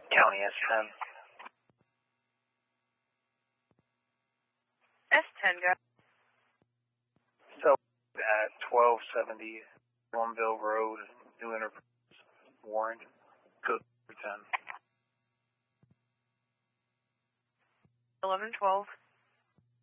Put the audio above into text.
County S10. S10, guys. So at 1270 Ormville Road, New Enterprise, Warren, code 10. 1112.